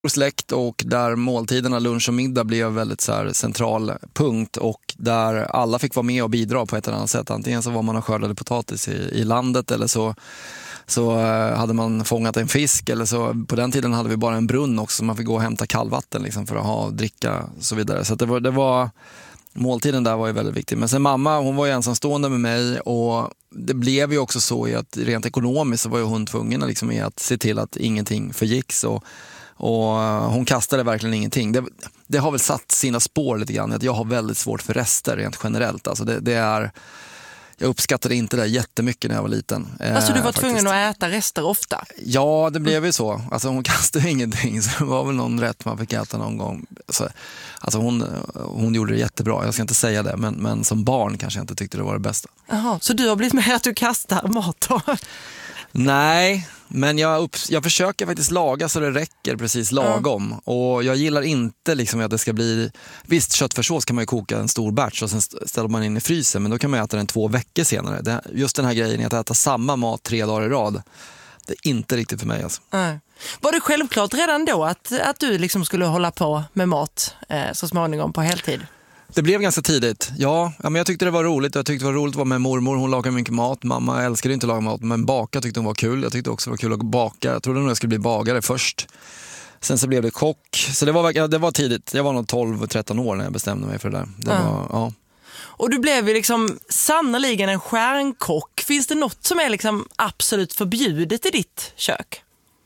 släkt och där måltiderna lunch och middag blev väldigt så här central punkt och där alla fick vara med och bidra på ett eller annat sätt. Antingen så var man och skördade potatis i landet eller så hade man fångat en fisk eller så på den tiden hade vi bara en brunn också så man fick gå och hämta kallvatten liksom, för att ha och dricka och så vidare. Så att det var måltiden där var ju väldigt viktig. Men sen mamma, hon var ju ensamstående med mig och det blev ju också så i att rent ekonomiskt så var ju hon tvungen liksom i att se till att ingenting förgicks och hon kastade verkligen ingenting. Det har väl satt sina spår lite grann att jag har väldigt svårt för rester rent generellt. Alltså jag uppskattade inte det jättemycket när jag var liten. Alltså du var tvungen att äta rester ofta? Ja, det blev ju så. Alltså hon kastade ingenting så det var väl någon rätt man fick äta någon gång. Alltså hon gjorde det jättebra, jag ska inte säga det. Men som barn kanske jag inte tyckte det var det bästa. Jaha, så du har blivit med att du kastar mat då? Nej, men jag försöker faktiskt laga så det räcker precis lagom. Och jag gillar inte liksom att det ska bli... Visst, köttfärssås kan man ju koka en stor batch och sen ställer man in i frysen. Men då kan man äta den 2 veckor senare. Just den här grejen att äta samma mat 3 dagar i rad, det är inte riktigt för mig. Alltså. Var det självklart redan då att du liksom skulle hålla på med mat så småningom på heltid? Det blev ganska tidigt. Ja, men jag tyckte det var roligt. Jag tyckte det var roligt att vara med mormor. Hon lagade mycket mat. Mamma älskade inte att laga mat, men baka tyckte hon var kul. Jag tyckte också det var kul att baka. Jag trodde nog jag skulle bli bagare först. Sen så blev det kock. Så det var tidigt. Jag var nog 12-13 år när jag bestämde mig för det där. Ja. Och du blev ju liksom sannoliken en stjärnkock. Finns det något som är liksom absolut förbjudet i ditt kök?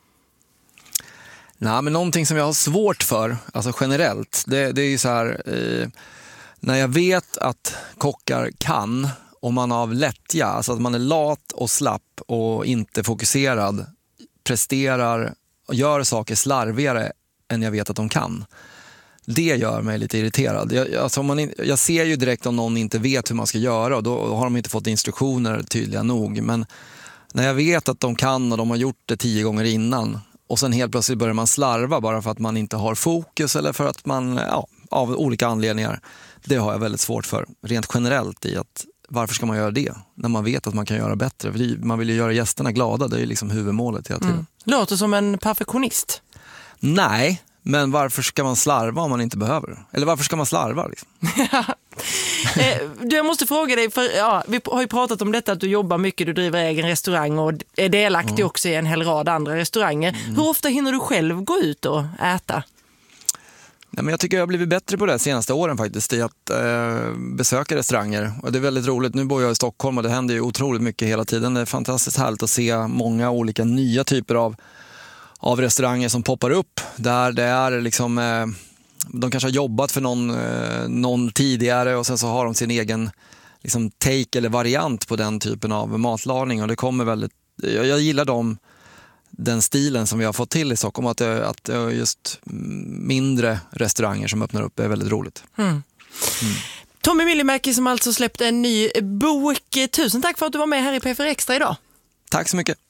Nej, men någonting som jag har svårt för, alltså generellt, det är ju så här... när jag vet att kockar kan, om man av lättja, alltså att man är lat och slapp och inte fokuserad, presterar och gör saker slarvigare än jag vet att de kan. Det gör mig lite irriterad. Jag ser ju direkt om någon inte vet hur man ska göra och då har de inte fått instruktioner tydliga nog. Men när jag vet att de kan och de har gjort det 10 gånger innan och sen helt plötsligt börjar man slarva bara för att man inte har fokus eller för att man, av olika anledningar. Det har jag väldigt svårt för, rent generellt i att varför ska man göra det när man vet att man kan göra bättre? För man vill ju göra gästerna glada, det är ju liksom huvudmålet hela tiden. Låter som en perfektionist. Nej, men varför ska man slarva om man inte behöver? Eller varför ska man slarva liksom? Jag måste fråga dig, för vi har ju pratat om detta att du jobbar mycket, du driver egen restaurang och är delaktig också i en hel rad andra restauranger. Hur ofta hinner du själv gå ut och äta? Ja, men jag tycker jag har blivit bättre på det senaste åren faktiskt i att besöka restauranger. Och det är väldigt roligt. Nu bor jag i Stockholm och det händer ju otroligt mycket hela tiden. Det är fantastiskt härligt att se många olika nya typer av restauranger som poppar upp. Där det är liksom, de kanske har jobbat för någon tidigare och sen så har de sin egen liksom, take eller variant på den typen av matlagning. Och det kommer väldigt, jag gillar den stilen som vi har fått till i Stockholm, att just mindre restauranger som öppnar upp är väldigt roligt. Tommy Myllymäki som alltså släppte en ny bok. Tusen tack för att du var med här i P4 Extra idag. Tack så mycket.